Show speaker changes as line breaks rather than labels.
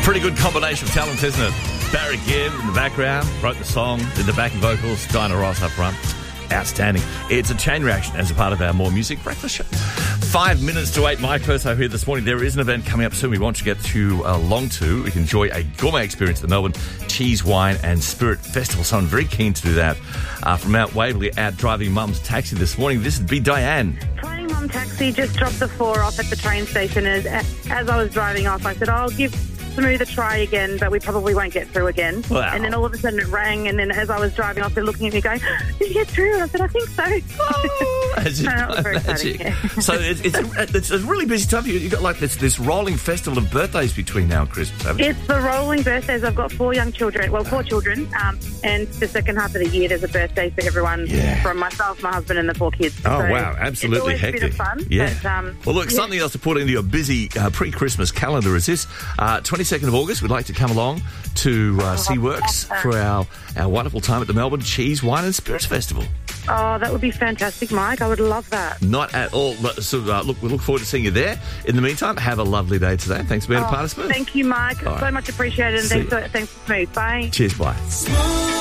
Pretty good combination of talent, isn't it? Barry Gibb in the background, wrote the song, did the backing vocals, Diana Ross up front. Outstanding. It's a chain reaction as a part of our More Music Breakfast show. 5 minutes to 8. Mike Perso here this morning. There is an event coming up soon we want to get you along to. We can enjoy a gourmet experience at the Melbourne Cheese, Wine and Spirit Festival. So I'm very keen to do that. From Mount Waverley, out driving Mum's taxi this morning. This would be Diane.
Playing Mum Taxi, just dropped the 4 off at the train station. As I was driving off, I said, I'll give Smooth a try again, but we probably won't get through again.
Wow.
And then all of a sudden it rang, and then as I was driving off, they're looking at me going, did you get through? And I said, I think so.
As you
That was very
magic.
funny, yeah.
So it's a really busy time. You've got like this rolling festival of birthdays between now and Christmas, haven't you?
It's the rolling birthdays. I've got 4 young children, 4 children, and the second half of the year there's a birthday for everyone from myself, my husband and the 4 kids.
Oh,
So
wow, absolutely
it's always
hectic.
a bit of fun.
Yeah.
But,
Well, look, something else to put into your busy pre-Christmas calendar is this. 22nd of August, we'd like to come along to Seaworks for our wonderful time at the Melbourne Cheese, Wine and Spirits Festival.
Oh, that would be fantastic, Mike. I would love that.
Not at all. So, look, we look forward to seeing you there. In the meantime, have a lovely day today. Thanks for being a part of Smooth.
Thank you, Mike.
All right.
So much appreciated, and thanks for Smooth. Bye.
Cheers, bye.